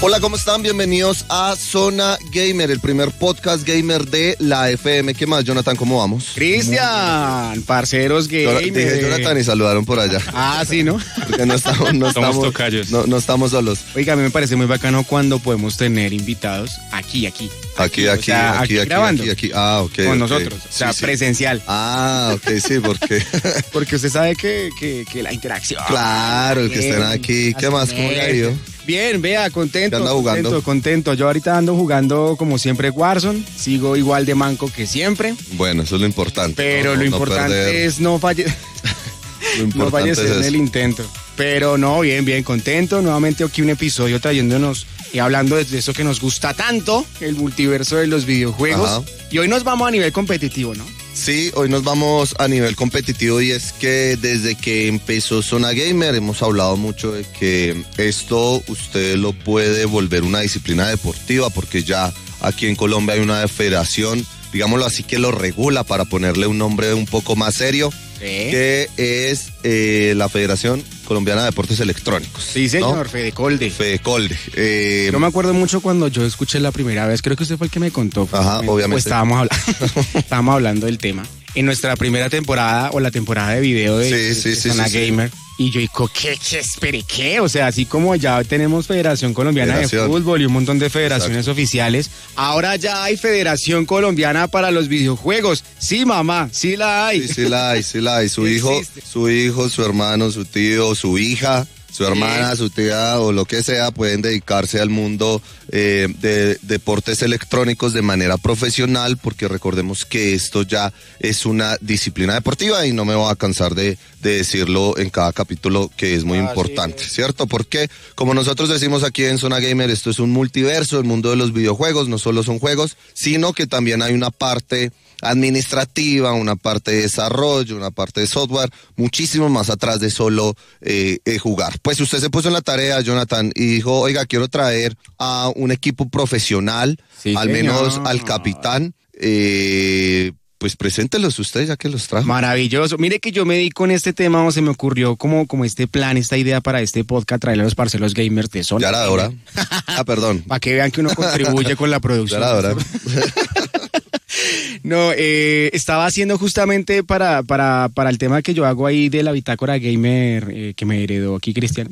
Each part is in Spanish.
Hola, ¿cómo están? Bienvenidos a Zona Gamer, el primer podcast gamer de la FM. ¿Qué más, Jonathan? ¿Cómo vamos? Cristian, parceros gamer. Dije Jonathan y saludaron por allá. Ah, sí, ¿no? Porque no estamos tocayos. No estamos solos. Oiga, a mí me parece muy bacano cuando podemos tener invitados aquí. Aquí, grabando. aquí. Ah, ok. Con nosotros, o sea, Sí. presencial. Ah, ok, sí, porque... Porque usted sabe que la interacción. Claro, que estén aquí. ¿Qué más? ¿Cómo le ha ido? Bien, vea, ¿Qué anda jugando? contento. Yo ahorita ando jugando como siempre Warzone, sigo igual de manco que siempre. Bueno, eso es lo importante. Pero lo importante es no fallecer en el intento. Pero no, bien, contento. Nuevamente aquí un episodio trayéndonos y hablando de eso que nos gusta tanto, el multiverso de los videojuegos. Ajá. Y hoy nos vamos a nivel competitivo, ¿no? Sí, hoy nos vamos a nivel competitivo y es que desde que empezó Zona Gamer hemos hablado mucho de que esto usted lo puede volver una disciplina deportiva porque ya aquí en Colombia hay una federación, digámoslo así, que lo regula para ponerle un nombre un poco más serio, que es la Federación Colombiana de Deportes Electrónicos. Sí, señor, ¿no? Fedecolde. Fedecolde. Yo me acuerdo mucho cuando yo escuché la primera vez, creo que usted fue el que me contó. Ajá, obviamente. Pues estábamos hablando del tema. En nuestra primera temporada o la temporada de video de Zona Gamer. Y yo digo, ¿qué? O sea, así como ya tenemos Federación Colombiana de Fútbol y un montón de federaciones oficiales, ahora ya hay Federación Colombiana para los videojuegos. Sí, mamá, sí la hay. Sí la hay. Su hijo, su hermano, su tío, su hija, su hermana, su tía o lo que sea pueden dedicarse al mundo de deportes electrónicos de manera profesional, porque recordemos que esto ya es una disciplina deportiva y no me voy a cansar de decirlo en cada capítulo, que es muy importante, ¿cierto? Porque como nosotros decimos aquí en Zona Gamer, esto es un multiverso, el mundo de los videojuegos no solo son juegos, sino que también hay una parte administrativa, una parte de desarrollo, una parte de software, muchísimo más atrás de solo jugar. Pues usted se puso en la tarea, Jonathan, y dijo, oiga, quiero traer a un equipo profesional, sí, al menos al capitán, pues preséntelos usted ya que los trajo. Maravilloso. Mire que yo me di con este tema, o se me ocurrió como este plan, esta idea para este podcast, traerle a los parceros gamers de Zona. Ya era hora. Perdón. Para que vean que uno contribuye con la producción. Ya era hora. No, estaba haciendo justamente para el tema que yo hago ahí de la bitácora gamer que me heredó aquí Cristian.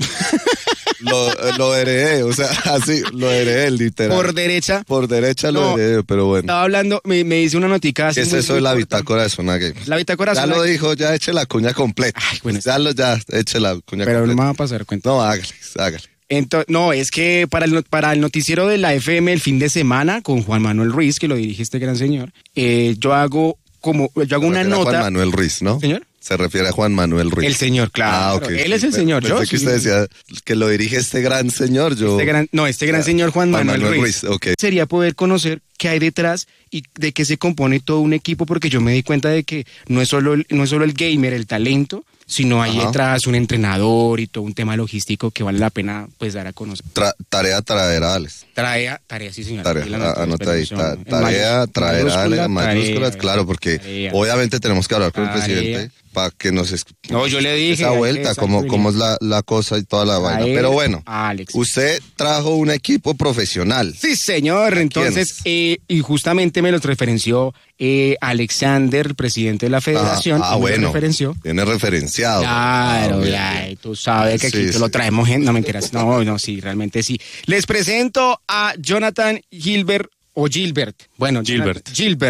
Lo heredé, o sea, así, lo heredé, literal. Por derecha. Lo heredé, pero bueno. Estaba hablando, me dice una notica así. ¿Qué es eso de la bitácora de Zona Gamer? La bitácora ya lo dijo, ya eche la cuña completa. Ay, bueno. Ya eche la cuña completa. Pero no me va a pasar cuenta. No, hágale. Entonces, no, es que para el noticiero de la FM el fin de semana con Juan Manuel Ruiz, que lo dirige este gran señor, yo hago una nota. Juan Manuel Ruiz, ¿no? ¿Señor? Se refiere a Juan Manuel Ruiz. El señor, claro. Ah, ok. Él es el señor. Pensé que usted decía que lo dirige este gran señor. Este gran señor Juan Manuel Ruiz. Okay. Sería poder conocer qué hay detrás y de qué se compone todo un equipo, porque yo me di cuenta de que no es solo el gamer, el talento, sino hay detrás un entrenador y todo un tema logístico que vale la pena pues dar a conocer. Tarea traer a Alex. Tarea, sí señor. Anota ahí. Tarea traer a Alex, mayúsculas, claro, porque obviamente tenemos que hablar con el presidente para que nos No, yo le dije esa vuelta, cómo es la cosa y toda la vaina. Pero bueno, Alex, usted trajo un equipo profesional. Sí, señor. Entonces, y justamente me los referenció Alexander, el presidente de la federación. Bueno. Viene referenciado. Claro, tú sabes que aquí te lo traemos gente. No, mentiras. No, sí, realmente sí. Les presento a Jonathan Gilbert. Bueno, Gilbert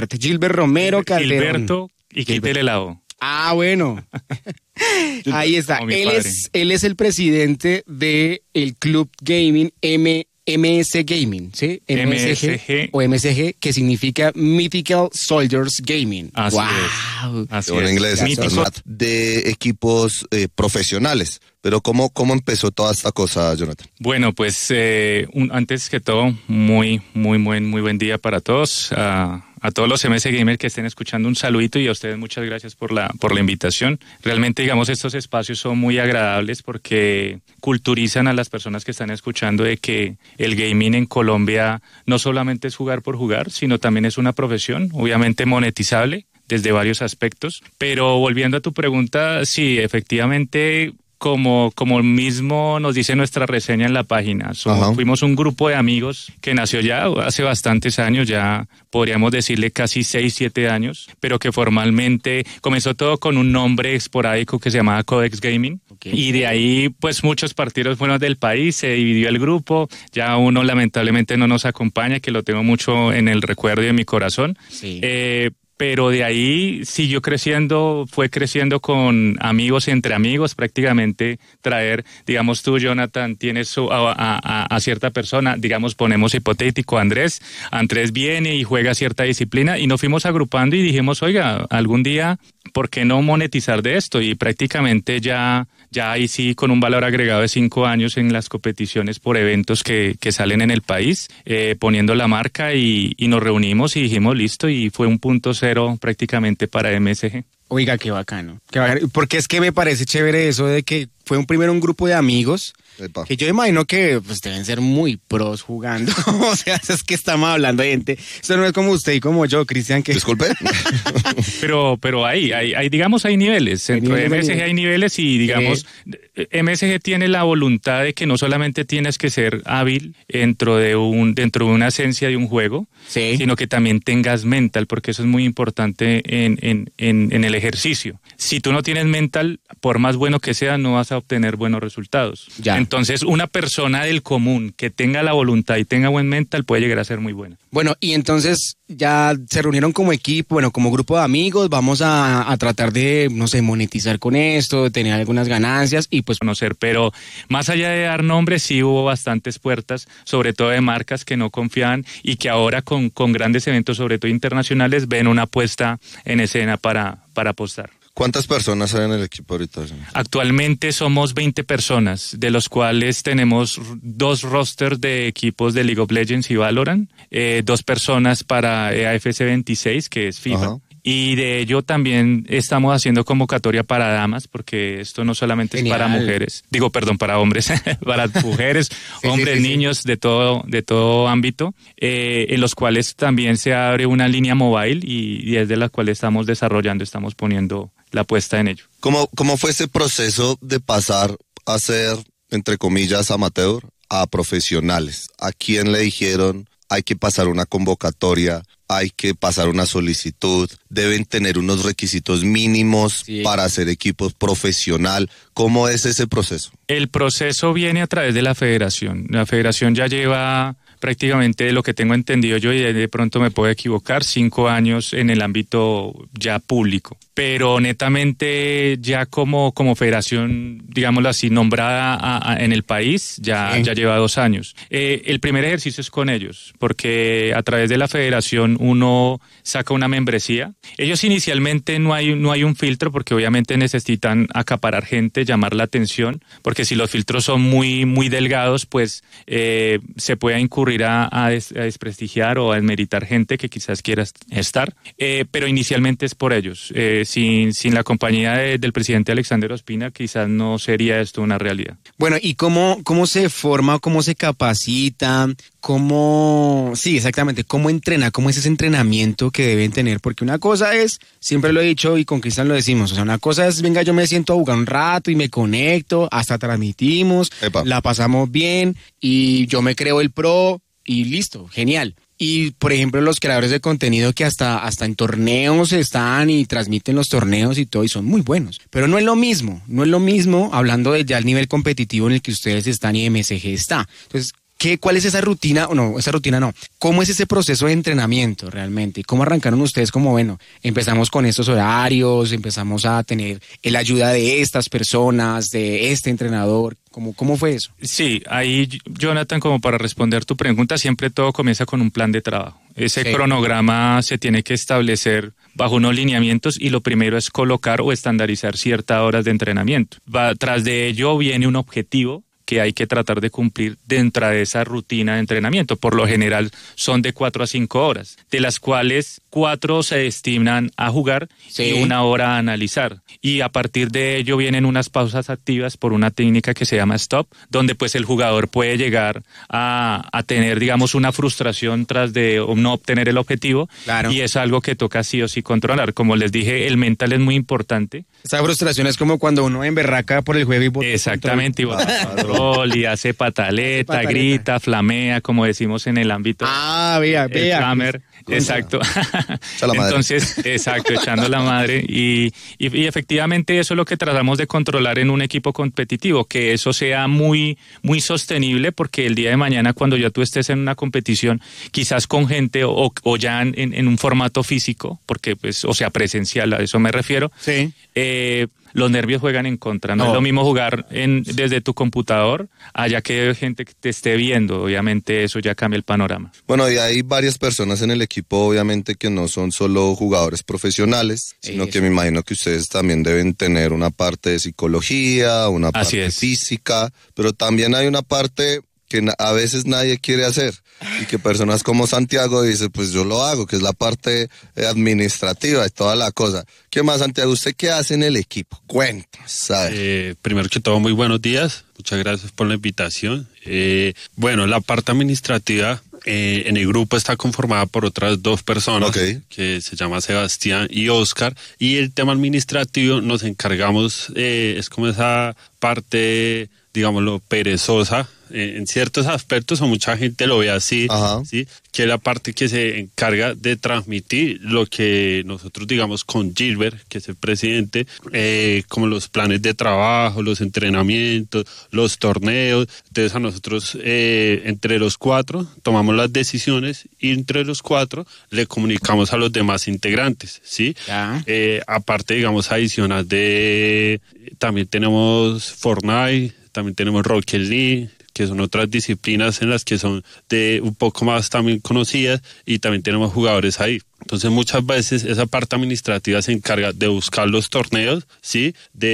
Romero Calderón. Gilberto y quítele el lado. Ah, bueno. Ahí está. Él es el presidente de el Club Gaming MS Gaming, ¿sí? MSG. O MSG, que significa Mythical Soldiers Gaming. Así wow. Es. Así en inglés, de equipos profesionales. Pero ¿cómo empezó toda esta cosa, Jonathan? Bueno, pues antes que todo, muy buen día para todos. A todos los MS Gamers que estén escuchando, un saludito, y a ustedes muchas gracias por la invitación. Realmente, digamos, estos espacios son muy agradables porque culturizan a las personas que están escuchando de que el gaming en Colombia no solamente es jugar por jugar, sino también es una profesión, obviamente monetizable desde varios aspectos. Pero volviendo a tu pregunta, sí, efectivamente como mismo nos dice nuestra reseña en la página, fuimos un grupo de amigos que nació ya hace bastantes años, ya podríamos decirle casi 6, 7 años, pero que formalmente comenzó todo con un nombre esporádico que se llamaba Codex Gaming. Y de ahí pues muchos partidos fueron del país, se dividió el grupo, ya uno lamentablemente no nos acompaña, que lo tengo mucho en el recuerdo y en mi corazón. Sí. Pero de ahí siguió creciendo, fue creciendo con amigos entre amigos, prácticamente traer, digamos tú, Jonathan, tienes a cierta persona, digamos, ponemos hipotético, Andrés viene y juega cierta disciplina y nos fuimos agrupando y dijimos, oiga, algún día, ¿por qué no monetizar de esto? Y prácticamente ya ahí sí, con un valor agregado de 5 años en las competiciones por eventos que salen en el país, poniendo la marca y nos reunimos y dijimos listo y fue un punto cero prácticamente para MSG. Oiga, qué bacano. Porque es que me parece chévere eso de que fue primero un grupo de amigos. Epa. Que yo imagino que pues deben ser muy pros jugando. O sea, es que estamos hablando de gente. Eso no es como usted y como yo, Cristian. Que... Disculpe. pero hay digamos, hay niveles. Dentro de MSG hay niveles y, digamos, MSG tiene la voluntad de que no solamente tienes que ser hábil dentro de una esencia de un juego, sino que también tengas mental, porque eso es muy importante en el ejercicio. Si tú no tienes mental, por más bueno que sea, no vas a obtener buenos resultados. Ya. Entonces, una persona del común que tenga la voluntad y tenga buen mental puede llegar a ser muy buena. Bueno, y entonces ya se reunieron como equipo, bueno, como grupo de amigos, vamos a tratar de, no sé, monetizar con esto, de tener algunas ganancias y pues conocer, pero más allá de dar nombres, sí hubo bastantes puertas, sobre todo de marcas que no confiaban y que ahora con grandes eventos, sobre todo internacionales, ven una apuesta en escena para apostar. ¿Cuántas personas hay en el equipo ahorita? Actualmente somos 20 personas, de los cuales tenemos 2 rosters de equipos de League of Legends y Valorant, 2 personas para AFC 26, que es FIFA. Ajá. Y de ello también estamos haciendo convocatoria para damas, porque esto no solamente Genial. Es para mujeres, para hombres, para mujeres, hombres, niños, de todo ámbito, en los cuales también se abre una línea mobile y es de la cual estamos desarrollando, estamos poniendo la apuesta en ello. ¿Cómo fue ese proceso de pasar a ser, entre comillas, amateur a profesionales? ¿A quién le dijeron hay que pasar una convocatoria, hay que pasar una solicitud, deben tener unos requisitos mínimos para ser equipo profesional? ¿Cómo es ese proceso? El proceso viene a través de la federación. La federación ya lleva prácticamente, lo que tengo entendido yo, y de pronto me puedo equivocar, 5 años en el ámbito ya público. Pero netamente ya como federación, digámoslo así, nombrada en el país, ya lleva 2 años. El primer ejercicio es con ellos, porque a través de la federación uno saca una membresía. Ellos inicialmente no hay un filtro, porque obviamente necesitan acaparar gente, llamar la atención, porque si los filtros son muy, muy delgados, pues se puede incurrir a desprestigiar o a desmeritar gente que quizás quiera estar, pero inicialmente es por ellos. Sin la compañía del presidente Alexander Ospina, quizás no sería esto una realidad. Bueno, ¿y cómo se forma, cómo se capacita, cómo entrena, cómo es ese entrenamiento que deben tener? Porque una cosa es, siempre lo he dicho y con Cristian lo decimos, o sea, una cosa es, venga, yo me siento a jugar un rato y me conecto, hasta transmitimos, la pasamos bien y yo me creo el pro y listo, genial. Y, por ejemplo, los creadores de contenido que hasta en torneos están y transmiten los torneos y todo, y son muy buenos. Pero no es lo mismo hablando de ya el nivel competitivo en el que ustedes están y MSG está. Entonces, ¿cuál es esa rutina? ¿Cómo es ese proceso de entrenamiento realmente? ¿Cómo arrancaron ustedes empezamos con estos horarios, empezamos a tener la ayuda de estas personas, de este entrenador? ¿Cómo fue eso? Sí, ahí, Jonathan, como para responder tu pregunta, siempre todo comienza con un plan de trabajo. Ese cronograma se tiene que establecer bajo unos lineamientos y lo primero es colocar o estandarizar ciertas horas de entrenamiento. Tras de ello viene un objetivo que hay que tratar de cumplir dentro de esa rutina de entrenamiento. Por lo general son de 4 a 5 horas, de las cuales 4 se destinan a jugar y 1 hora a analizar. Y a partir de ello vienen unas pausas activas por una técnica que se llama stop, donde pues el jugador puede llegar a tener, digamos, una frustración tras de no obtener el objetivo. Claro. Y es algo que toca sí o sí controlar. Como les dije, el mental es muy importante. Esa frustración es como cuando uno emberraca por el juego y bota. Exactamente, y bota control y hace pataleta, grita, flamea, como decimos en el ámbito. Vea. Flamer. Exacto. Entonces, exacto, echando la madre. Y efectivamente eso es lo que tratamos de controlar en un equipo competitivo, que eso sea muy, muy sostenible, porque el día de mañana cuando ya tú estés en una competición, quizás con gente o ya en un formato físico, porque pues, o sea, presencial, a eso me refiero. Sí. Los nervios juegan en contra. No es lo mismo jugar desde tu computador allá que gente que te esté viendo. Obviamente eso ya cambia el panorama. Bueno, y hay varias personas en el equipo, obviamente, que no son solo jugadores profesionales, sino que me imagino que ustedes también deben tener una parte de psicología, una parte física, pero también hay una parte que a veces nadie quiere hacer y que personas como Santiago dicen, pues yo lo hago, que es la parte administrativa y toda la cosa. ¿Qué más, Santiago? ¿Usted qué hace en el equipo? Cuéntanos. Primero que todo, muy buenos días. Muchas gracias por la invitación. Bueno, la parte administrativa en el grupo está conformada por otras 2 personas, que se llama Sebastián y Oscar, y el tema administrativo nos encargamos, es como esa parte, digámoslo, perezosa, en ciertos aspectos, o mucha gente lo ve así, ¿sí? Que es la parte que se encarga de transmitir lo que nosotros, digamos, con Gilbert, que es el presidente, como los planes de trabajo, los entrenamientos, los torneos. Entonces a nosotros, entre los 4, tomamos las decisiones y entre los 4 le comunicamos a los demás integrantes, ¿sí? Aparte, digamos, adicional también tenemos Fortnite, también tenemos Rocket League, que son otras disciplinas en las que son de un poco más también conocidas, y también tenemos jugadores ahí. Entonces muchas veces esa parte administrativa se encarga de buscar los torneos, ¿sí?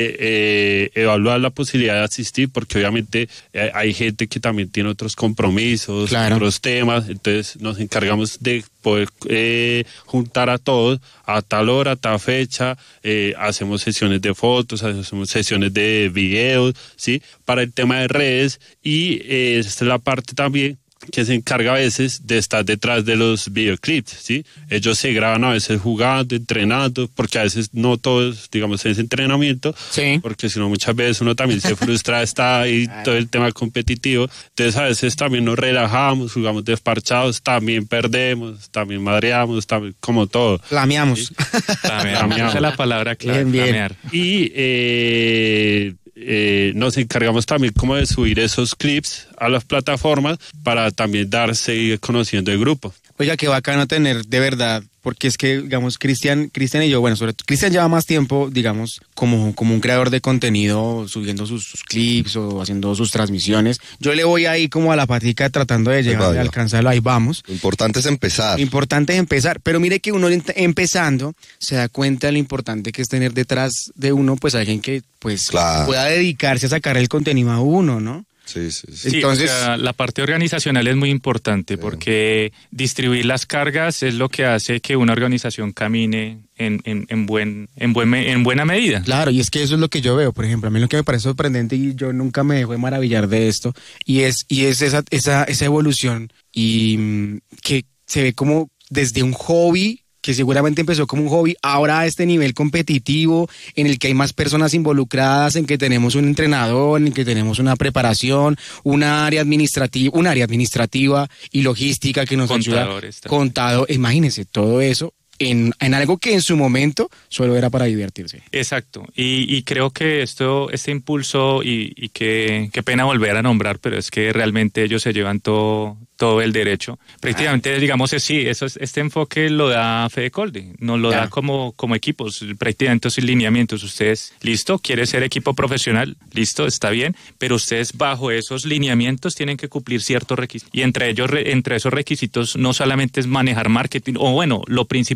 De evaluar la posibilidad de asistir, porque obviamente hay gente que también tiene otros compromisos, otros temas. Entonces nos encargamos de poder juntar a todos a tal hora, a tal fecha. Hacemos sesiones de fotos, hacemos sesiones de videos, ¿sí? Para el tema de redes, y esta es la parte también que se encarga a veces de estar detrás de los videoclips, ¿sí? Ellos se graban a veces jugando, entrenando, porque a veces no todos, digamos, es entrenamiento, porque si no muchas veces uno también se frustra, está ahí todo el tema competitivo. Entonces a veces también nos relajamos, jugamos desparchados, también perdemos, también madreamos, también, como todo. Flameamos. ¿Sí? Flameamos. Esa es la palabra clave, flamear. Y nos encargamos también como de subir esos clips a las plataformas para también seguir conociendo el grupo. Oiga, qué bacano tener, de verdad, porque es que, digamos, Cristian y yo, bueno, sobre todo, Cristian lleva más tiempo, digamos, como un creador de contenido, subiendo sus clips o haciendo sus transmisiones. Yo le voy ahí como a la patica tratando de llegar, de alcanzarlo, ahí vamos. Lo importante es empezar. Pero mire que uno empezando se da cuenta de lo importante que es tener detrás de uno, pues, alguien que, pues, pueda dedicarse a sacar el contenido a uno, ¿no? Sí. Entonces, o sea, la parte organizacional es muy importante, porque distribuir las cargas es lo que hace que una organización camine en buena medida. Claro, y es que eso es lo que yo veo. Por ejemplo, a mí lo que me parece sorprendente, y yo nunca me dejo de maravillar de esto, y es esa evolución, y que se ve como desde un hobby, que seguramente empezó como un hobby, ahora a este nivel competitivo, en el que hay más personas involucradas, en que tenemos un entrenador, en que tenemos una preparación, un área administrativa y logística que nos ayuda. Contador, imagínense, todo eso en algo que en su momento solo era para divertirse. Exacto, y creo que este impulso, y qué pena volver a nombrar, pero es que realmente ellos se llevan todo el derecho. Prácticamente, digamos, este enfoque lo da Fede Colde, nos lo da como equipos, prácticamente esos lineamientos. Ustedes, listo, quiere ser equipo profesional, listo, está bien, pero ustedes bajo esos lineamientos tienen que cumplir ciertos requisitos, y entre esos requisitos no solamente es manejar marketing, o bueno, lo principal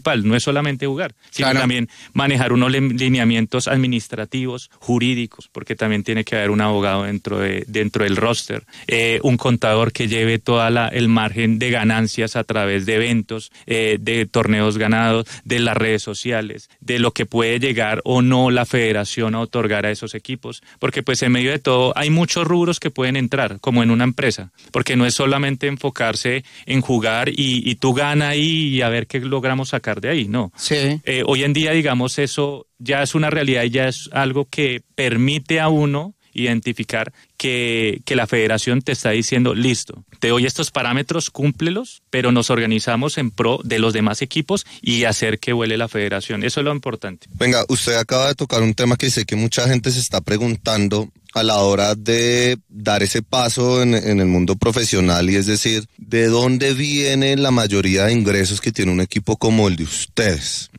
principal, no es solamente jugar, sino también manejar unos lineamientos administrativos, jurídicos, porque también tiene que haber un abogado dentro del roster, un contador que lleve el margen de ganancias a través de eventos, de torneos ganados, de las redes sociales, de lo que puede llegar o no la federación a otorgar a esos equipos, porque pues en medio de todo hay muchos rubros que pueden entrar, como en una empresa, porque no es solamente enfocarse en jugar y tú gana ahí y a ver qué logramos sacar de ahí, no. Sí. Hoy en día, digamos, eso ya es una realidad y ya es algo que permite a uno identificar que la federación te está diciendo, listo, te doy estos parámetros, cúmplelos, pero nos organizamos en pro de los demás equipos y hacer que vuele la federación. Eso es lo importante. Venga, usted acaba de tocar un tema que sé que mucha gente se está preguntando a la hora de dar ese paso en el mundo profesional, y es decir, ¿de dónde viene la mayoría de ingresos que tiene un equipo como el de ustedes?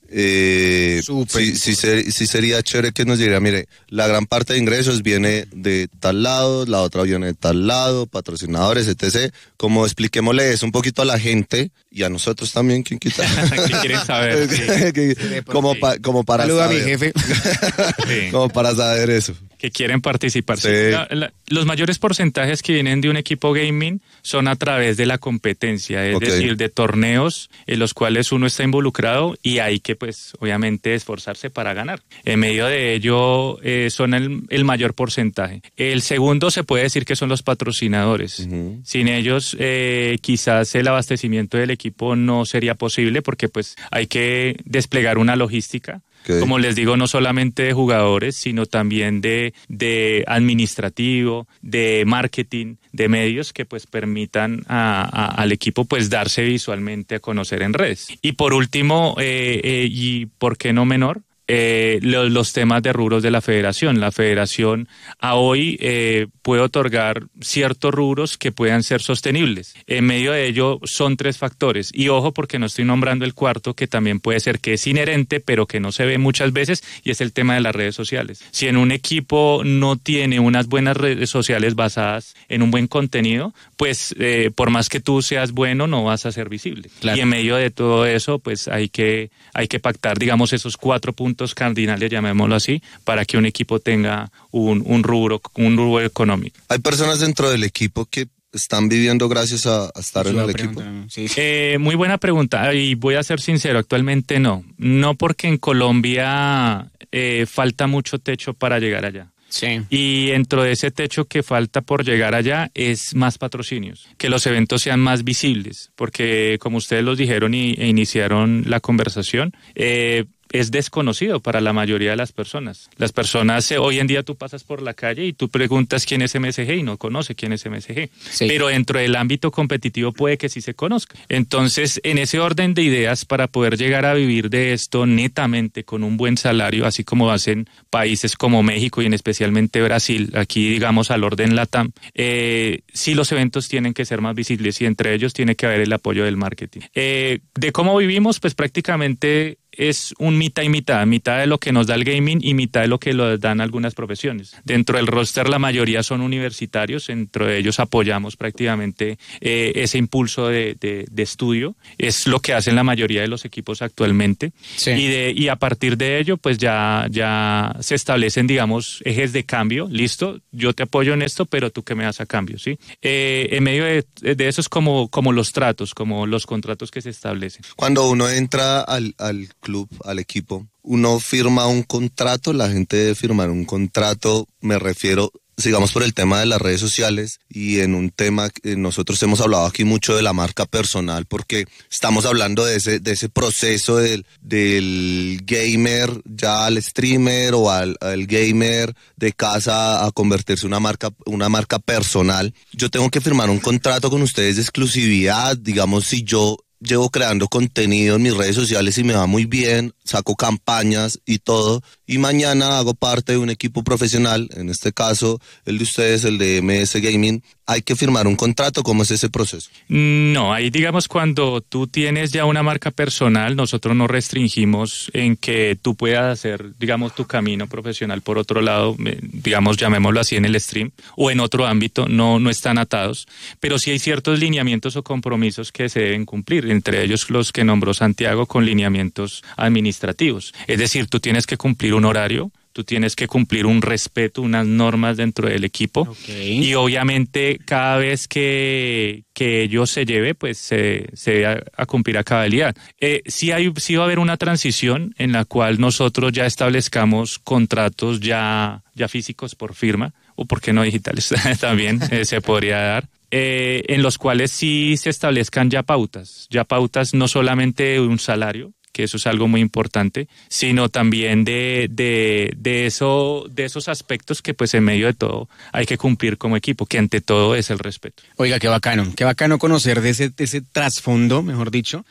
Sí sería chévere que nos diría, mire, la gran parte de ingresos viene de tal lado, la otra viene de tal lado, patrocinadores, etc. Como expliquémosle eso un poquito a la gente y a nosotros también, ¿quién quita? ¿Qué quieren saber? Sí. Como para Saluda saber. a mi jefe. Sí. Como para saber eso. Que quieren participar. Sí. Los mayores porcentajes que vienen de un equipo gaming son a través de la competencia, es decir, de torneos en los cuales uno está involucrado y hay que, pues, obviamente esforzarse para ganar. En medio de ello son el mayor porcentaje. El segundo se puede decir que son los patrocinadores. Uh-huh. Sin ellos, quizás el abastecimiento del equipo no sería posible porque, pues, hay que desplegar una logística. Okay. Como les digo, no solamente de jugadores, sino también de administrativo, de marketing, de medios que pues permitan al equipo pues darse visualmente a conocer en redes. Y por último, y por qué no menor, los temas de rubros de la federación. La federación a hoy puede otorgar ciertos rubros que puedan ser sostenibles. En medio de ello son 3 factores. Y ojo, porque no estoy nombrando el cuarto, que también puede ser que es inherente, pero que no se ve muchas veces, y es el tema de las redes sociales. Si en un equipo no tiene unas buenas redes sociales basadas en un buen contenido, pues por más que tú seas bueno, no vas a ser visible. Claro. Y en medio de todo eso, pues hay que pactar, digamos, esos 4 puntos cardinales, llamémoslo así, para que un equipo tenga un rubro económico. ¿Hay personas dentro del equipo que están viviendo gracias a estar en el equipo? Sí. Muy buena pregunta, y voy a ser sincero, actualmente no. No, porque en Colombia falta mucho techo para llegar allá. Sí. Y dentro de ese techo que falta por llegar allá es más patrocinios, que los eventos sean más visibles, porque como ustedes los dijeron e iniciaron la conversación, es desconocido para la mayoría de las personas. Las personas, hoy en día tú pasas por la calle y tú preguntas quién es MSG y no conoce quién es MSG. Sí. Pero dentro del ámbito competitivo puede que sí se conozca. Entonces, en ese orden de ideas, para poder llegar a vivir de esto netamente con un buen salario, así como hacen países como México y en especialmente Brasil, aquí digamos al orden LATAM, sí los eventos tienen que ser más visibles y entre ellos tiene que haber el apoyo del marketing. De cómo vivimos, pues prácticamente es un mitad y mitad de lo que nos da el gaming y mitad de lo que lo dan algunas profesiones. Dentro del roster la mayoría son universitarios, dentro de ellos apoyamos prácticamente ese impulso de estudio, es lo que hacen la mayoría de los equipos actualmente. Sí. Y a partir de ello pues ya se establecen, digamos, ejes de cambio. Listo, yo te apoyo en esto, pero tú qué me das a cambio, ¿sí? En medio de eso es como los tratos, como los contratos que se establecen. Cuando uno entra al club, al equipo, uno firma un contrato, la gente debe firmar un contrato, me refiero, sigamos por el tema de las redes sociales, y en un tema que nosotros hemos hablado aquí mucho de la marca personal, porque estamos hablando de ese proceso del gamer ya al streamer o al gamer de casa a convertirse en una marca personal. Yo tengo que firmar un contrato con ustedes de exclusividad, digamos, si yo llevo creando contenido en mis redes sociales y me va muy bien, saco campañas y todo, y mañana hago parte de un equipo profesional, en este caso el de ustedes, el de MS Gaming. ¿Hay que firmar un contrato? ¿Cómo es ese proceso? No, ahí digamos cuando tú tienes ya una marca personal, nosotros no restringimos en que tú puedas hacer, digamos, tu camino profesional por otro lado, digamos, llamémoslo así en el stream o en otro ámbito, no están atados, pero sí hay ciertos lineamientos o compromisos que se deben cumplir, entre ellos los que nombró Santiago con lineamientos administrativos. Es decir, tú tienes que cumplir un horario, tú tienes que cumplir un respeto, unas normas dentro del equipo. Okay. Y obviamente cada vez que ello se lleve, pues se debe a cumplir a cabalidad. Sí va a haber una transición en la cual nosotros ya establezcamos contratos ya físicos por firma, o por qué no digitales también se podría dar. En los cuales sí se establezcan ya pautas no solamente de un salario, que eso es algo muy importante, sino también de esos aspectos que pues en medio de todo hay que cumplir como equipo, que ante todo es el respeto. Oiga, qué bacano conocer de ese trasfondo, mejor dicho,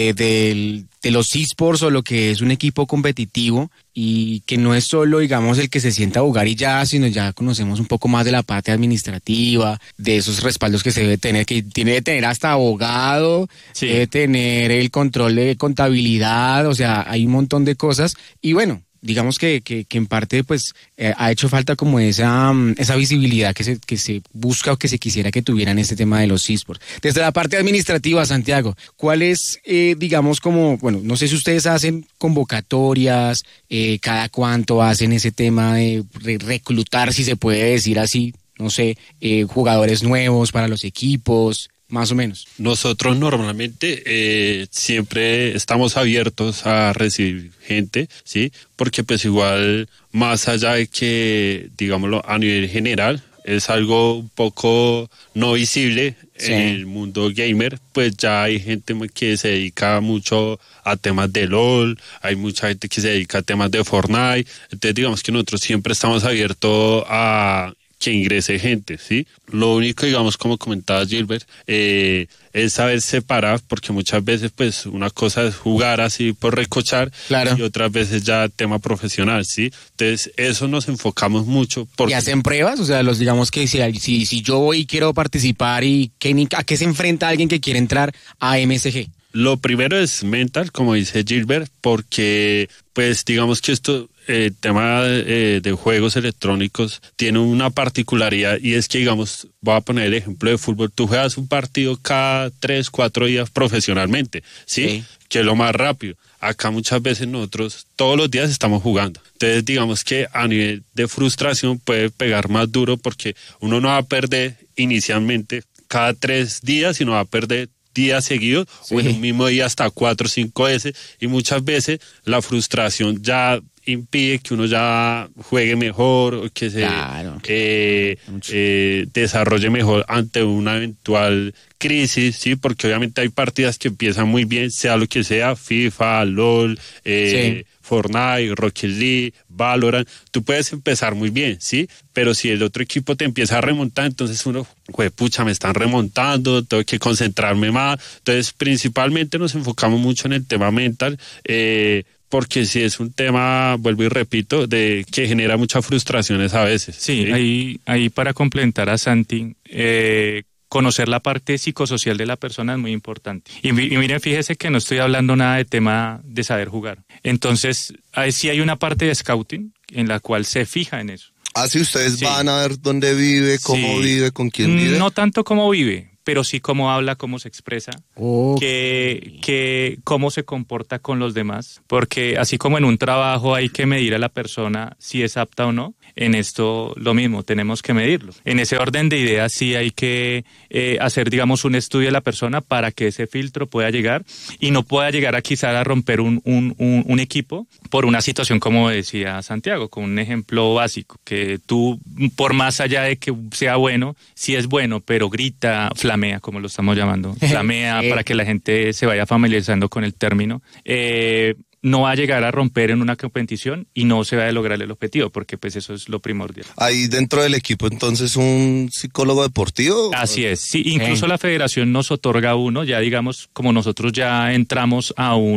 de los eSports o lo que es un equipo competitivo y que no es solo, digamos, el que se sienta a jugar y ya, sino ya conocemos un poco más de la parte administrativa, de esos respaldos que se debe tener, que tiene que tener hasta abogado, sí. Debe tener el control de contabilidad, o sea, hay un montón de cosas y bueno, digamos que en parte pues ha hecho falta como esa visibilidad que se busca o que se quisiera que tuvieran este tema de los eSports. Desde la parte administrativa, Santiago, ¿cuál es, digamos como, bueno, no sé si ustedes hacen convocatorias, cada cuánto hacen ese tema de reclutar, si se puede decir así, no sé, jugadores nuevos para los equipos? Más o menos. Nosotros normalmente siempre estamos abiertos a recibir gente, ¿sí? Porque pues igual, más allá de que, digámoslo, a nivel general, es algo un poco no visible sí. En el mundo gamer, pues ya hay gente que se dedica mucho a temas de LOL, hay mucha gente que se dedica a temas de Fortnite, entonces digamos que nosotros siempre estamos abiertos a que ingrese gente, ¿sí? Lo único, digamos, como comentaba Gilbert, es saber separar, porque muchas veces, pues, una cosa es jugar así por recochar, claro. Y otras veces ya tema profesional, ¿sí? Entonces, eso nos enfocamos mucho. Porque... ¿Y hacen pruebas? O sea, digamos que si yo voy y quiero participar, ¿a qué se enfrenta alguien que quiere entrar a MSG? Lo primero es mental, como dice Gilbert, porque, pues, digamos que esto... El tema de juegos electrónicos tiene una particularidad y es que, digamos, voy a poner el ejemplo de fútbol, tú juegas un partido cada 3-4 días profesionalmente, ¿sí? Sí. Que es lo más rápido. Acá muchas veces nosotros todos los días estamos jugando. Entonces, digamos que a nivel de frustración puede pegar más duro porque uno no va a perder inicialmente cada 3 días, sino va a perder días seguidos sí. O en un mismo día hasta 4 o 5 veces y muchas veces la frustración ya impide que uno ya juegue mejor o que se claro. Desarrolle mejor ante una eventual crisis, sí, porque obviamente hay partidas que empiezan muy bien, sea lo que sea, FIFA, LOL, sí. Fortnite, Rocket League, Valorant, tú puedes empezar muy bien, ¿sí? Pero si el otro equipo te empieza a remontar, entonces uno, pucha, me están remontando, tengo que concentrarme más. Entonces, principalmente nos enfocamos mucho en el tema mental, porque si es un tema, vuelvo y repito, de que genera muchas frustraciones a veces. Sí, ¿sí? Ahí para complementar a Santi, conocer la parte psicosocial de la persona es muy importante. Y miren, fíjese que no estoy hablando nada de tema de saber jugar. Entonces, ahí sí hay una parte de scouting en la cual se fija en eso. Si ustedes sí. Van a ver dónde vive, cómo sí. Vive, con quién vive. No tanto cómo vive, pero sí cómo habla, cómo se expresa, que cómo se comporta con los demás, porque así como en un trabajo hay que medir a la persona si es apta o no, en esto lo mismo, tenemos que medirlo. En ese orden de ideas sí hay que hacer, digamos, un estudio de la persona para que ese filtro pueda llegar y no pueda llegar a quizá a romper un equipo por una situación como decía Santiago, con un ejemplo básico, que tú, por más allá de que sea bueno, sí es bueno, pero grita, flamea, como lo estamos llamando, flamea sí. Para que la gente se vaya familiarizando con el término, no va a llegar a romper en una competición y no se va a lograr el objetivo, porque pues eso es lo primordial. ¿Hay dentro del equipo entonces un psicólogo deportivo? Así es, sí, incluso la federación nos otorga uno, ya digamos, como nosotros ya entramos a un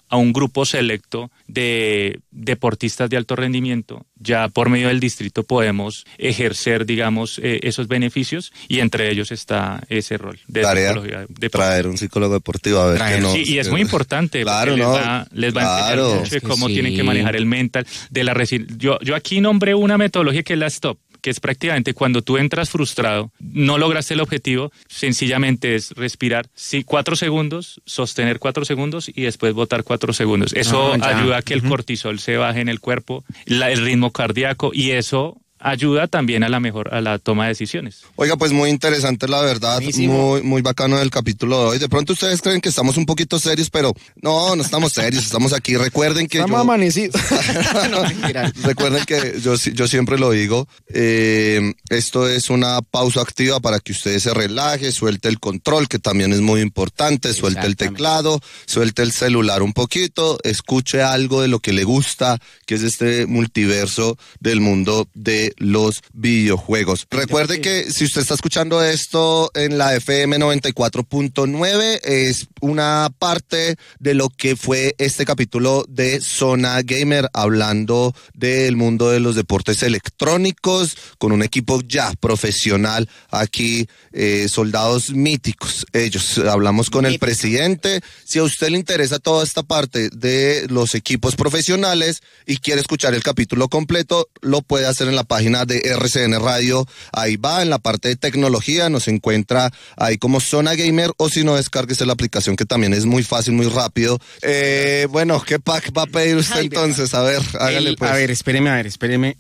a un grupo selecto de deportistas de alto rendimiento. Ya por medio del distrito podemos ejercer, digamos, esos beneficios, y entre ellos está ese rol de psicología deportiva. Traer un psicólogo deportivo a ver qué nos... Sí, y es muy importante. Claro, les va a enseñar mucho de cómo tienen que manejar el mental, de la yo aquí nombré una metodología que es la STOP, que es prácticamente cuando tú entras frustrado, no lograste el objetivo, sencillamente es respirar 4 segundos, sostener 4 segundos y después botar 4 segundos. Eso ayuda a que el cortisol se baje en el cuerpo, el ritmo cardíaco, y eso ayuda también a la toma de decisiones. Oiga, pues muy interesante, la verdad. Muy, muy bacano el capítulo de hoy. De pronto ustedes creen que estamos un poquito serios, pero no estamos serios, estamos aquí. Recuerden que estamos amanecidos. Recuerden que yo siempre lo digo, esto es una pausa activa para que usted se relaje, suelte el control, que también es muy importante, suelte el teclado, suelte el celular un poquito, escuche algo de lo que le gusta, que es este multiverso del mundo de los videojuegos. Recuerde que si usted está escuchando esto en la FM 94.9, es una parte de lo que fue este capítulo de Zona Gamer, hablando del mundo de los deportes electrónicos, con un equipo ya profesional aquí, soldados míticos. Hablamos con el presidente. Si a usted le interesa toda esta parte de los equipos profesionales y quiere escuchar el capítulo completo, lo puede hacer en la página de RCN Radio. Ahí va, en la parte de tecnología, nos encuentra ahí como Zona Gamer, o si no, descárguese la aplicación, que también es muy fácil, muy rápido. Bueno, ¿qué pack va a pedir usted entonces? A ver, hágale pues. A ver, espéreme,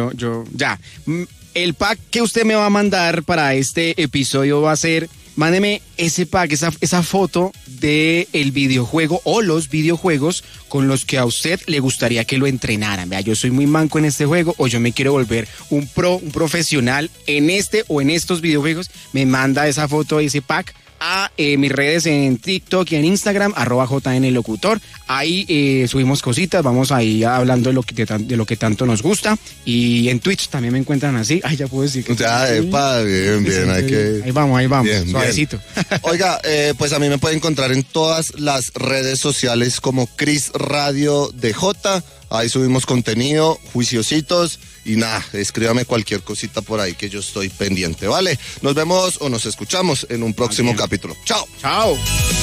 el pack que usted me va a mandar para este episodio va a ser... Mándeme ese pack, esa foto de el videojuego o los videojuegos con los que a usted le gustaría que lo entrenaran. Vea, yo soy muy manco en este juego, o yo me quiero volver un profesional en este o en estos videojuegos. Me manda esa foto, ese pack, a mis redes en TikTok y en Instagram, @JNLocutor. Ahí subimos cositas, vamos ahí hablando de lo que tanto nos gusta. Y en Twitch también me encuentran así. Ay, ya puedo decir que... bien, ahí vamos, bien, suavecito. Bien. Oiga, pues a mí me pueden encontrar en todas las redes sociales como Chris Radio DJ. Ahí subimos contenido, juiciositos, y nada, escríbame cualquier cosita por ahí que yo estoy pendiente, ¿vale? Nos vemos o nos escuchamos en un próximo capítulo. ¡Chao! ¡Chao!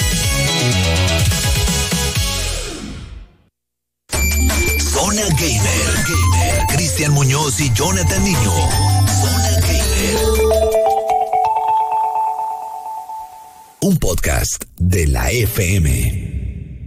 Zona Gamer. Cristian Muñoz y Jonathan Niño. Zona Gamer. Un podcast de la FM.